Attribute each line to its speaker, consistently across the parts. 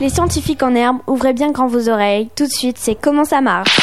Speaker 1: Les scientifiques en herbe, ouvrez bien grand vos oreilles. Tout de suite, c'est Comment ça marche.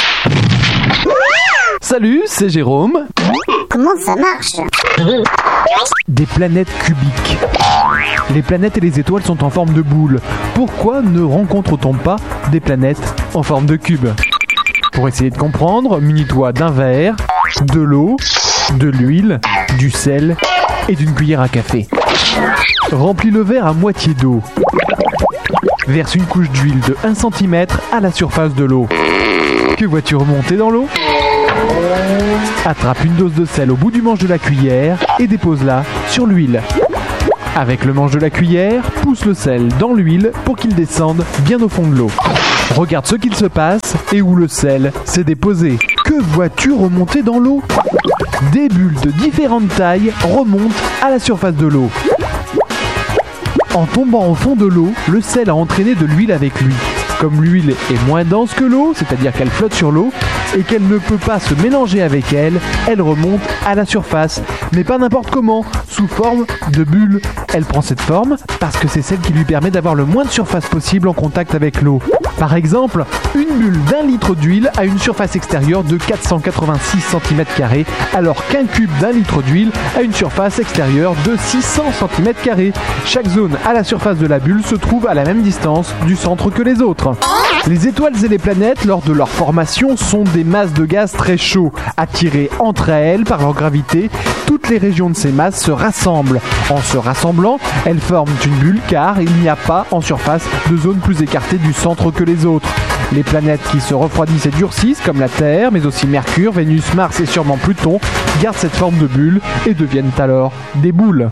Speaker 2: Salut, c'est Jérôme.
Speaker 3: Comment ça marche?
Speaker 2: Des planètes cubiques. Les planètes et les étoiles sont en forme de boule. Pourquoi ne rencontre-t-on pas des planètes en forme de cube? Pour essayer de comprendre, munis-toi d'un verre, de l'eau, de l'huile, du sel et d'une cuillère à café. Remplis le verre à moitié d'eau. Verse une couche d'huile de 1 cm à la surface de l'eau. Que vois-tu remonter dans l'eau? Attrape une dose de sel au bout du manche de la cuillère et dépose-la sur l'huile. Avec le manche de la cuillère, pousse le sel dans l'huile pour qu'il descende bien au fond de l'eau. Regarde ce qu'il se passe et où le sel s'est déposé. Que vois-tu remonter dans l'eau? Des bulles de différentes tailles remontent à la surface de l'eau. En tombant au fond de l'eau, le sel a entraîné de l'huile avec lui. Comme l'huile est moins dense que l'eau, c'est-à-dire qu'elle flotte sur l'eau, et qu'elle ne peut pas se mélanger avec elle, elle remonte à la surface. Mais pas n'importe comment, sous forme de bulle. Elle prend cette forme parce que c'est celle qui lui permet d'avoir le moins de surface possible en contact avec l'eau. Par exemple, une bulle d'1 litre d'huile a une surface extérieure de 486 cm², alors qu'un cube d'1 litre d'huile a une surface extérieure de 600 cm². Chaque zone à la surface de la bulle se trouve à la même distance du centre que les autres. Les étoiles et les planètes, lors de leur formation, sont des masses de gaz très chauds. Attirées entre elles par leur gravité, toutes les régions de ces masses se rassemblent. En se rassemblant, elles forment une bulle car il n'y a pas en surface de zone plus écartée du centre que les autres. Les planètes qui se refroidissent et durcissent, comme la Terre, mais aussi Mercure, Vénus, Mars et sûrement Pluton, gardent cette forme de bulle et deviennent alors des boules.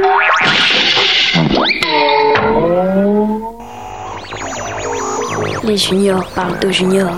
Speaker 1: Les juniors parlent de juniors.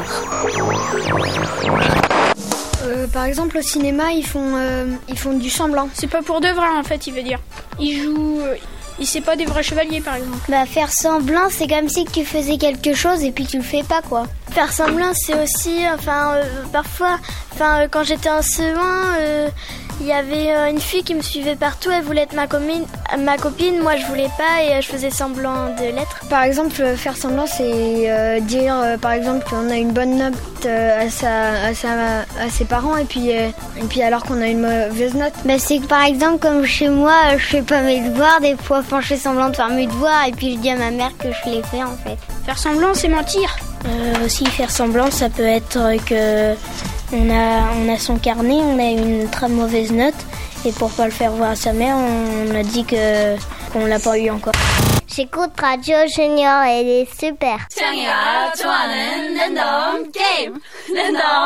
Speaker 4: Par exemple, au cinéma, ils font du semblant.
Speaker 5: C'est pas pour de vrai, en fait, il veut dire. Ils jouent... c'est pas des vrais chevaliers, par exemple.
Speaker 3: Bah, faire semblant, c'est comme si tu faisais quelque chose et puis tu le fais pas, quoi.
Speaker 4: Faire semblant, c'est aussi, parfois, quand j'étais en CE1, il y avait une fille qui me suivait partout, elle voulait être ma copine, moi je voulais pas et je faisais semblant de l'être. Par exemple, faire semblant, c'est dire, par exemple, qu'on a une bonne note à ses parents et puis alors qu'on a une mauvaise note.
Speaker 3: Bah, c'est que par exemple, comme chez moi, je fais pas mes devoirs, des fois, je fais semblant de faire mes devoirs et puis je dis à ma mère que je les fais en fait.
Speaker 5: Faire semblant, c'est mentir.
Speaker 6: Aussi, faire semblant, ça peut être que on a son carnet, on a une très mauvaise note et pour pas le faire voir à sa mère, on a dit qu'on l'a pas eu encore.
Speaker 3: J'écoute Radio Junior, elle est super.